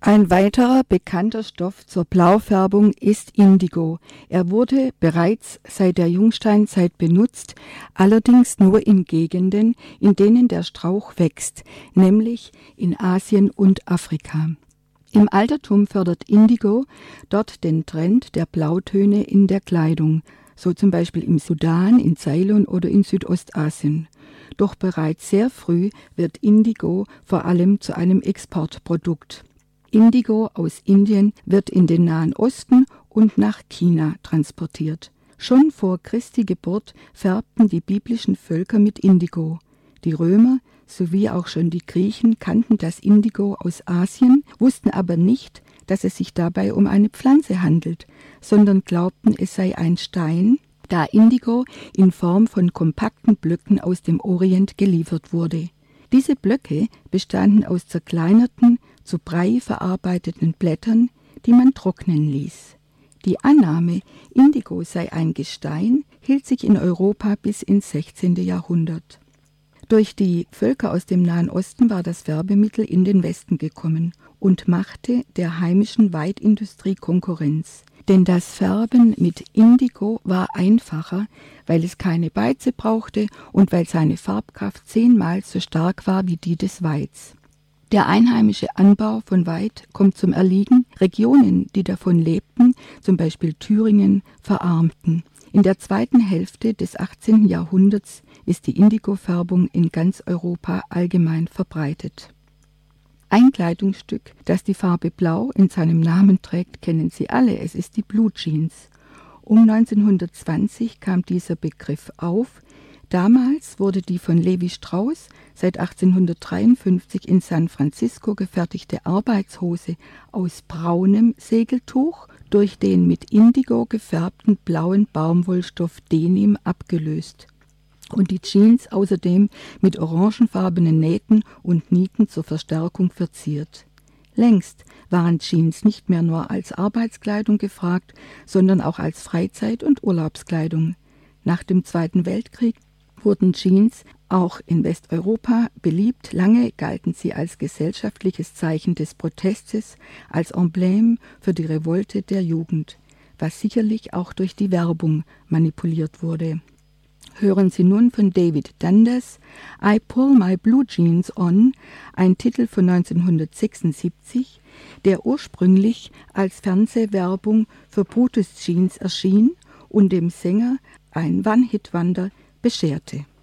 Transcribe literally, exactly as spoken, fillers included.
Ein weiterer bekannter Stoff zur Blaufärbung ist Indigo. Er wurde bereits seit der Jungsteinzeit benutzt, allerdings nur in Gegenden, in denen der Strauch wächst, nämlich in Asien und Afrika. Im Altertum fördert Indigo dort den Trend der Blautöne in der Kleidung, so zum Beispiel im Sudan, in Ceylon oder in Südostasien. Doch bereits sehr früh wird Indigo vor allem zu einem Exportprodukt. Indigo aus Indien wird in den Nahen Osten und nach China transportiert. Schon vor Christi Geburt färbten die biblischen Völker mit Indigo. Die Römer sowie auch schon die Griechen kannten das Indigo aus Asien, wussten aber nicht, dass es sich dabei um eine Pflanze handelt, sondern glaubten, es sei ein Stein, da Indigo in Form von kompakten Blöcken aus dem Orient geliefert wurde. Diese Blöcke bestanden aus zerkleinerten, zu Brei verarbeiteten Blättern, die man trocknen ließ. Die Annahme, Indigo sei ein Gestein, hielt sich in Europa bis ins sechzehnte Jahrhundert. Durch die Völker aus dem Nahen Osten war das Färbemittel in den Westen gekommen und machte der heimischen Weidindustrie Konkurrenz. Denn das Färben mit Indigo war einfacher, weil es keine Beize brauchte und weil seine Farbkraft zehnmal so stark war wie die des Weids. Der einheimische Anbau von Weid kommt zum Erliegen. Regionen, die davon lebten, zum Beispiel Thüringen, verarmten. In der zweiten Hälfte des achtzehnten Jahrhunderts ist die Indigofärbung in ganz Europa allgemein verbreitet. Ein Kleidungsstück, das die Farbe Blau in seinem Namen trägt, kennen Sie alle, es ist die Blue Jeans. Um neunzehnhundertzwanzig kam dieser Begriff auf. Damals wurde die von Levi Strauss seit achtzehnhundertdreiundfünfzig in San Francisco gefertigte Arbeitshose aus braunem Segeltuch durch den mit Indigo gefärbten blauen Baumwollstoff Denim abgelöst und die Jeans außerdem mit orangenfarbenen Nähten und Nieten zur Verstärkung verziert. Längst waren Jeans nicht mehr nur als Arbeitskleidung gefragt, sondern auch als Freizeit- und Urlaubskleidung. Nach dem Zweiten Weltkrieg wurden Jeans auch in Westeuropa beliebt. Lange galten sie als gesellschaftliches Zeichen des Protestes, als Emblem für die Revolte der Jugend, was sicherlich auch durch die Werbung manipuliert wurde. Hören Sie nun von David Dundas I Pull My Blue Jeans On, ein Titel von neunzehnhundertsechsundsiebzig, der ursprünglich als Fernsehwerbung für Brutus Jeans erschien und dem Sänger ein One-Hit-Wonder bescherte.